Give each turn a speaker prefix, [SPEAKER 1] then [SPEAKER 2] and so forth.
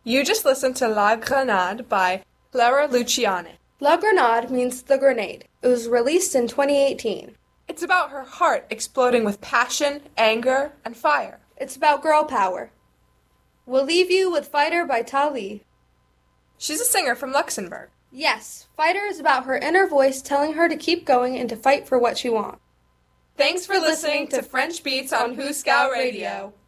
[SPEAKER 1] You just listened to La Grenade by Clara Luciani.
[SPEAKER 2] La Grenade means the grenade. It was released in 2018.
[SPEAKER 1] It's about her heart exploding with passion, anger, and fire.
[SPEAKER 2] It's about girl power. We'll leave you with Fighter by Tali.
[SPEAKER 1] She's a singer from Luxembourg.
[SPEAKER 2] Yes, Fighter is about her inner voice telling her to keep going and to fight for what she wants.
[SPEAKER 1] Thanks for listening to French Beats on Hooskow Radio.